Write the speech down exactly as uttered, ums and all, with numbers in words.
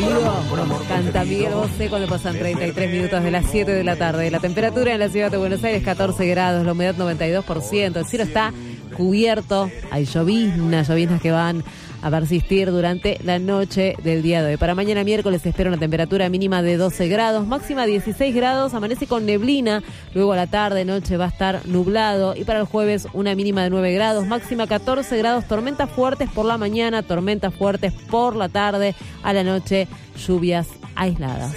Nos canta Miguel Bosé cuando pasan treinta y tres minutos de las siete de la tarde. La temperatura en la ciudad de Buenos Aires catorce grados, la humedad noventa y dos por ciento. El cielo está cubierto, hay lloviznas, lloviznas que van a persistir durante la noche del día de hoy. Para mañana miércoles se espera una temperatura mínima de doce grados, máxima dieciséis grados, amanece con neblina, luego a la tarde, noche va a estar nublado y para el jueves una mínima de nueve grados, máxima catorce grados, tormentas fuertes por la mañana, tormentas fuertes por la tarde, a la noche lluvias aisladas.